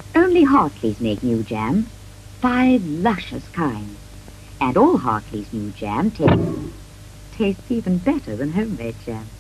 Only Hartley's make new jam. 5 luscious kinds. And all Hartley's new jam tastes even better than homemade jam.